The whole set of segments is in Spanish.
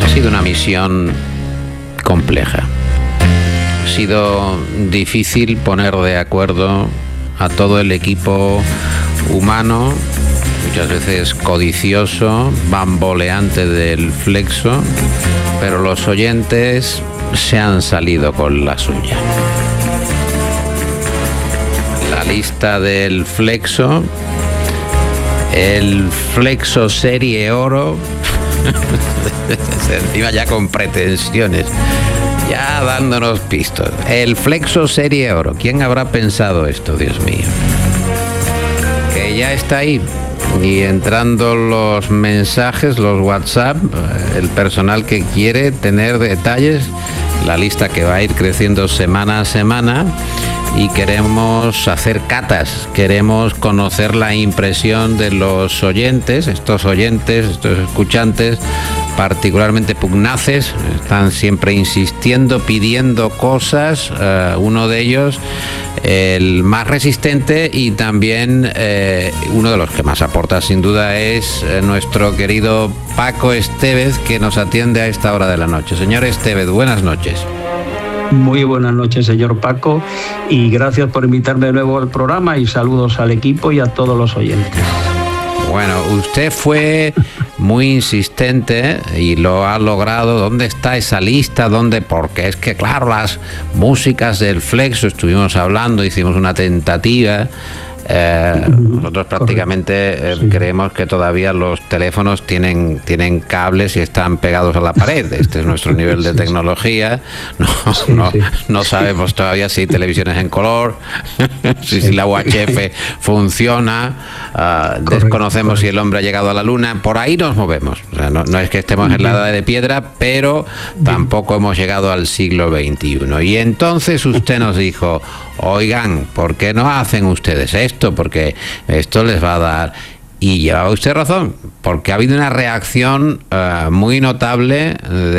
Ha sido una misión compleja. Ha sido difícil poner de acuerdo a todo el equipo humano, muchas veces codicioso, bamboleante del Flexo, pero los oyentes se han salido con la suya. La lista del Flexo, el Flexo Serie Oro, encima ya con pretensiones, ya dándonos pistas. El Flexo Serie Oro, ¿quién habrá pensado esto, Dios mío? Que ya está ahí. Y entrando los mensajes, los WhatsApp, el personal que quiere tener detalles, la lista que va a ir creciendo semana a semana, y queremos hacer catas, queremos conocer la impresión de los oyentes, estos escuchantes particularmente pugnaces, están siempre insistiendo, pidiendo cosas. Uno de ellos, el más resistente y también uno de los que más aporta sin duda, es nuestro querido Paco Estévez, que nos atiende a esta hora de la noche. Señor Estévez, buenas noches. Muy buenas noches, señor Paco, y gracias por invitarme de nuevo al programa, y saludos al equipo y a todos los oyentes. Bueno, usted fue muy insistente y lo ha logrado. ¿Dónde está esa lista? ¿Dónde? Porque es que, claro, las músicas del Flexo, estuvimos hablando, hicimos una tentativa. Nosotros prácticamente creemos que todavía los teléfonos tienen cables y están pegados a la pared. Este es nuestro nivel de tecnología. No sabemos todavía si hay televisiones en color, si la UHF funciona, desconocemos si el hombre ha llegado a la luna. Por ahí nos movemos. O sea, no es que estemos en la edad de piedra, pero tampoco hemos llegado al siglo XXI. Y entonces usted nos dijo: oigan, ¿por qué no hacen ustedes esto? Porque esto les va a dar... Y llevaba usted razón, porque ha habido una reacción muy notable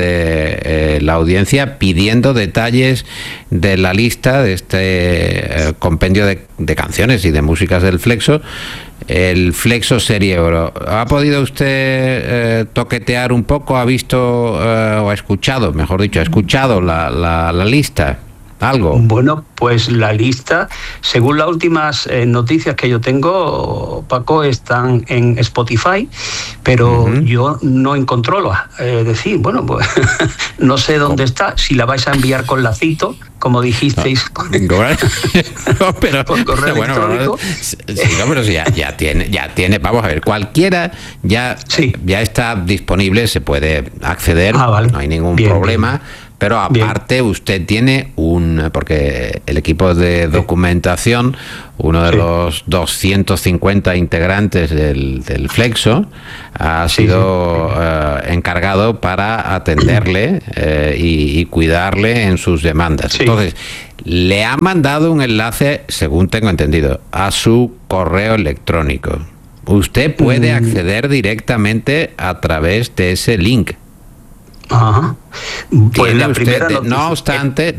de la audiencia pidiendo detalles de la lista de este compendio de canciones y de músicas del Flexo, el Flexo Serie Oro. ¿Ha podido usted toquetear un poco? ¿Ha visto o ha escuchado, mejor dicho, ha escuchado la lista? ¿Algo? Bueno, pues la lista, según las últimas noticias que yo tengo, Paco, están en Spotify, pero yo no encontró decir, bueno, pues no sé dónde está, si la vais a enviar con lacito, como dijisteis, no, pero, por correo electrónico. Pero ya tiene, vamos a ver, cualquiera ya está disponible, se puede acceder, vale. No hay ningún problema. Bien. Pero aparte usted tiene porque el equipo de documentación, uno de los 250 integrantes del Flexo, ha sido encargado para atenderle y cuidarle en sus demandas. Sí. Entonces, le ha mandado un enlace, según tengo entendido, a su correo electrónico. Usted puede acceder directamente a través de ese link. Ajá. Pues la primera noticia, no obstante,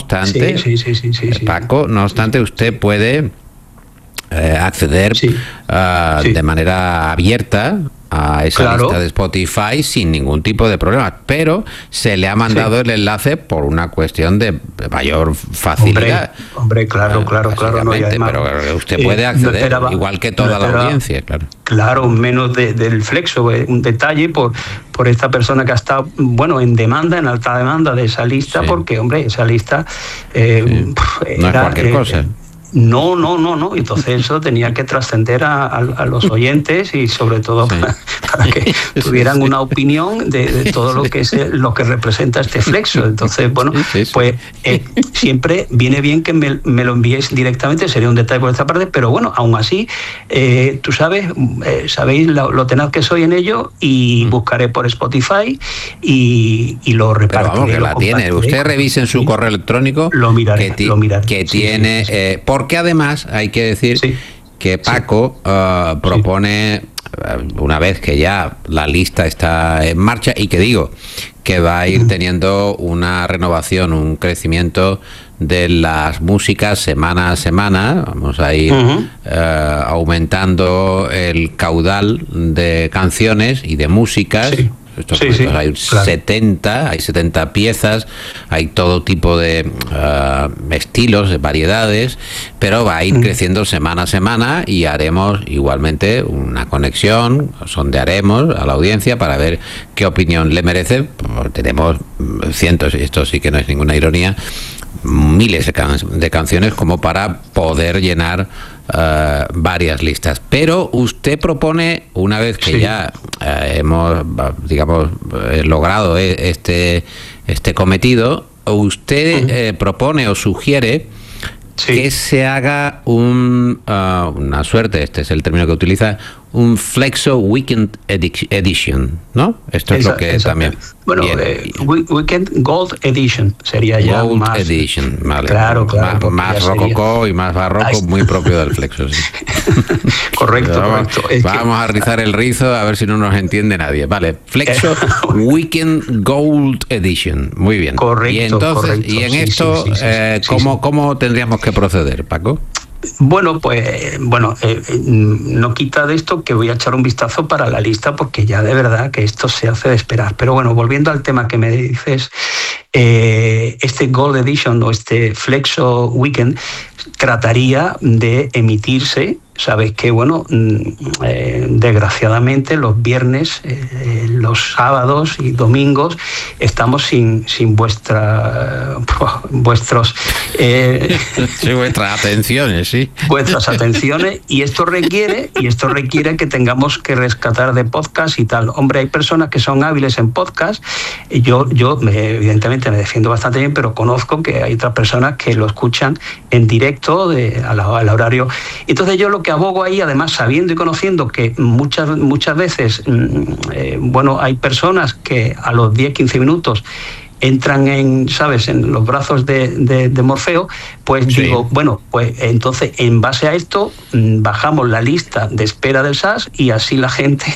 Paco, no obstante, usted puede acceder de manera abierta a esa lista de Spotify sin ningún tipo de problema, pero se le ha mandado el enlace por una cuestión de mayor facilidad. Hombre, claro. No, además, pero usted puede acceder, igual que toda la audiencia, claro. Claro, menos del Flexo, un detalle por esta persona que ha estado, en demanda, en alta demanda de esa lista, porque, hombre, esa lista no es cualquier cosa. No. Entonces eso tenía que trascender a los oyentes, y sobre todo para que tuvieran una opinión de todo lo que lo que representa este Flexo. Entonces, pues siempre viene bien que me lo enviéis directamente, sería un detalle por esta parte, pero bueno, aún así, tú sabéis lo tenaz que soy en ello, y buscaré por Spotify y lo repartiré. Pero vamos, que la tiene. Usted revise en su correo electrónico. Lo miraré. Que tiene... Porque además hay que decir que Paco propone, una vez que ya la lista está en marcha, y que va a ir teniendo una renovación, un crecimiento de las músicas semana a semana. Vamos a ir aumentando el caudal de canciones y de músicas estos proyectos. Hay 70 piezas, hay todo tipo de estilos, de variedades, pero va a ir creciendo semana a semana y haremos igualmente una conexión, sondearemos a la audiencia para ver qué opinión le merece. Tenemos cientos, y esto sí que no es ninguna ironía, miles de canciones como para poder llenar varias listas. Pero usted propone, una vez que ya hemos, digamos, logrado este cometido, usted propone o sugiere que se haga una suerte, este es el término que utiliza, un Flexo Weekend Edition, ¿no? Esto es lo que también... Bueno, Weekend Gold Edition sería ya Gold más... Edition, vale. Claro, más rococó y más barroco, muy propio del Flexo, sí. Correcto. Vamos a rizar el rizo a ver si no nos entiende nadie. Vale, Flexo Weekend Gold Edition, muy bien. Correcto, y entonces, correcto. Y en esto, ¿cómo tendríamos que proceder, Paco? Bueno, pues no quita de esto que voy a echar un vistazo para la lista, porque ya de verdad que esto se hace de esperar. Pero bueno, volviendo al tema que me dices, este Gold Edition o este Flexo Weekend trataría de emitirse. Sabes que, bueno, desgraciadamente los viernes, los sábados y domingos estamos sin vuestras atenciones, sí. Vuestras atenciones, y esto requiere que tengamos que rescatar de podcast y tal. Hombre, hay personas que son hábiles en podcast. Yo evidentemente me defiendo bastante bien, pero conozco que hay otras personas que lo escuchan en directo al horario. Entonces yo lo que abogo ahí, además sabiendo y conociendo que muchas veces hay personas que a los 10-15 minutos entran en los brazos de Morfeo, pues digo, bueno, pues entonces en base a esto bajamos la lista de espera del SAS y así la gente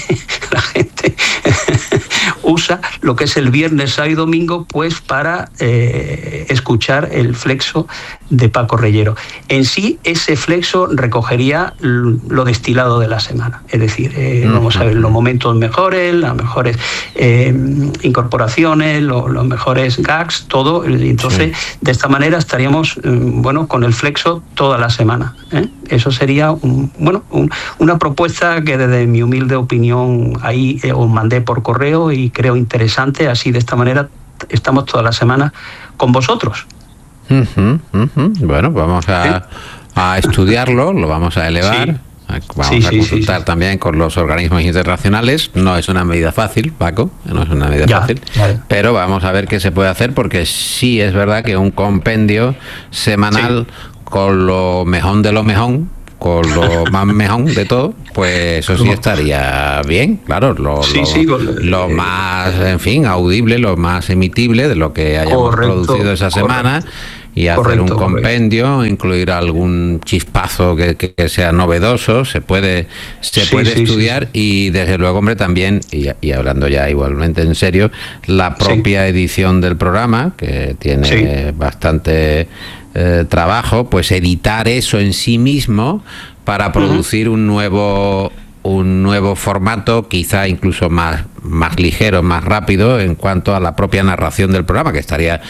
usa lo que es el viernes, sábado y domingo, pues para escuchar el Flexo de Paco Reyero. En sí, ese Flexo recogería lo destilado de la semana, es decir, vamos a ver los momentos mejores, las mejores incorporaciones, los mejores gags, todo. Entonces, de esta manera estaríamos con el Flexo toda la semana. Eso sería una propuesta que desde mi humilde opinión ahí os mandé por correo y creo interesante. Así, de esta manera estamos toda la semana con vosotros. Bueno, vamos a estudiarlo, lo vamos a elevar. Vamos a consultar también con los organismos internacionales. No es una medida fácil, Paco, no es una medida fácil, pero vamos a ver qué se puede hacer, porque sí es verdad que un compendio semanal con lo mejor de lo mejor, con lo más mejor de todo, pues eso sí estaría bien, claro, lo más, en fin, audible, lo más emitible de lo que hayamos producido esa semana. Y hacer un compendio, incluir algún chispazo que sea novedoso, se puede estudiar. Y desde luego, hombre, también, y hablando ya igualmente en serio, la propia edición del programa, que tiene bastante trabajo, pues editar eso en sí mismo para producir un nuevo formato, quizá incluso más ligero, más rápido en cuanto a la propia narración del programa, que estaría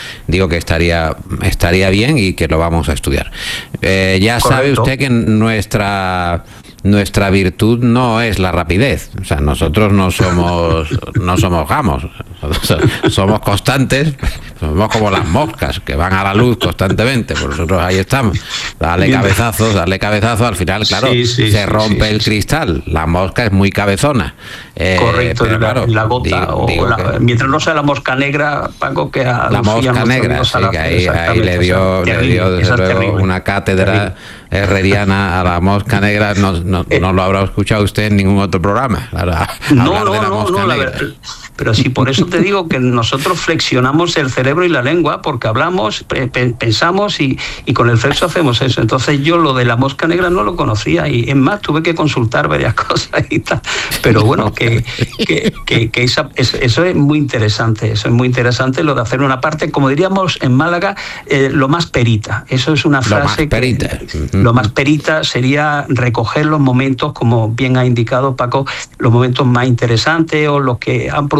bien y que lo vamos a estudiar. Ya sabe usted que nuestra virtud no es la rapidez, o sea, nosotros no somos gamos, somos constantes, somos como las moscas que van a la luz constantemente, pues nosotros ahí estamos, darle cabezazos, al final, claro, se rompe el cristal, la mosca es muy cabezona. Correcto, pero claro, la gota, mientras no sea la mosca negra, Paco, que a la mosca negra, que ahí le dio desde luego una cátedra herreriana a la mosca negra. No lo habrá escuchado usted en ningún otro programa. No, la verdad. Pero sí, por eso te digo que nosotros flexionamos el cerebro y la lengua, porque hablamos, pensamos y con el flexo hacemos eso. Entonces yo lo de la mosca negra no lo conocía, y es más, tuve que consultar varias cosas y tal. Pero bueno, que eso es muy interesante. Eso es muy interesante, lo de hacer una parte, como diríamos en Málaga, lo más perita. Eso es una frase lo más perita sería recoger los momentos, como bien ha indicado Paco, los momentos más interesantes o los que han producido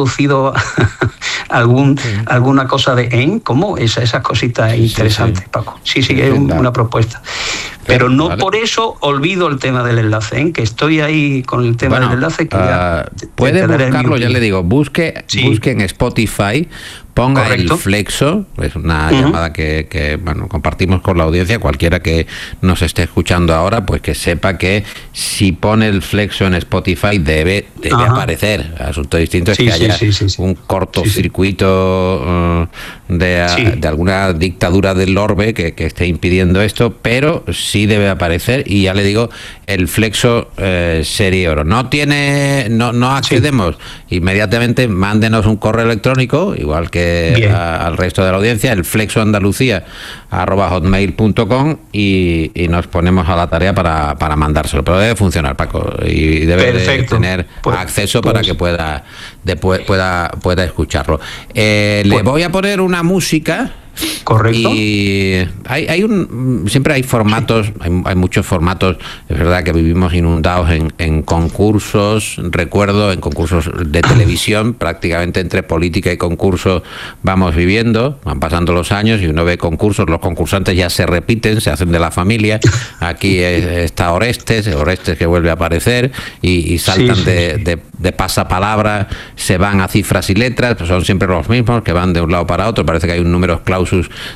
introducido alguna cosa de ¿cómo? Esas cositas interesantes, sí. Paco. Sí, es una propuesta. Pero no por eso olvido el tema del enlace, que estoy ahí con el tema del enlace. Que puede buscarlo, ya le digo, busque en Spotify, ponga Correcto. El Flexo, es una llamada que compartimos con la audiencia, cualquiera que nos esté escuchando ahora, pues que sepa que si pone el Flexo en Spotify debe aparecer. Asunto distinto es que haya un cortocircuito de alguna dictadura del orbe que esté impidiendo esto, pero sí debe aparecer, y ya le digo, el Flexo Serie Oro. No accedemos, inmediatamente mándenos un correo electrónico, igual que al resto de la audiencia, el flexoandalucía@hotmail.com, y nos ponemos a la tarea para mandárselo. Pero debe funcionar, Paco, y debe de tener acceso para que pueda escucharlo. Le voy a poner una música. Correcto. Y siempre hay formatos, hay muchos formatos. Es verdad que vivimos inundados en concursos. Recuerdo en concursos de televisión, prácticamente entre política y concurso vamos viviendo, van pasando los años y uno ve concursos, los concursantes ya se repiten, se hacen de la familia. Aquí está Orestes que vuelve a aparecer y saltan de pasapalabra, se van a cifras y letras, pues son siempre los mismos que van de un lado para otro. Parece que hay un número clausus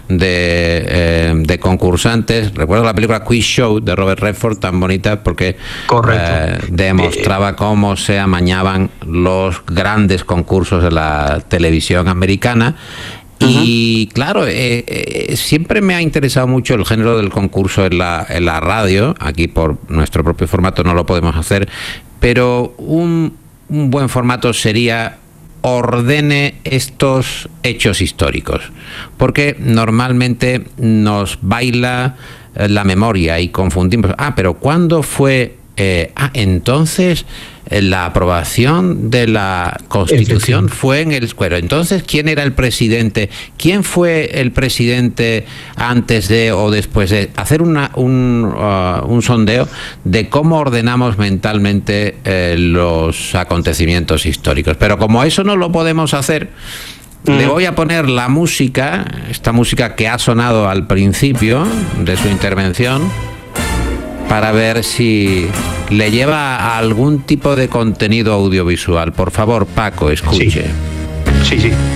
de concursantes. Recuerdo la película Quiz Show de Robert Redford, tan bonita, porque demostraba cómo se amañaban los grandes concursos de la televisión americana. Y claro, siempre me ha interesado mucho el género del concurso en la radio. Aquí por nuestro propio formato no lo podemos hacer, pero un buen formato sería: ordene estos hechos históricos, porque normalmente nos baila la memoria y confundimos. Pero ¿cuándo fue? Entonces la aprobación de la Constitución fue en el Escuero. Entonces, ¿quién era el presidente? ¿Quién fue el presidente antes de o después de? Hacer un sondeo de cómo ordenamos mentalmente los acontecimientos históricos. Pero como eso no lo podemos hacer, le voy a poner la música, esta música que ha sonado al principio de su intervención, para ver si le lleva a algún tipo de contenido audiovisual. Por favor, Paco, escuche. Sí.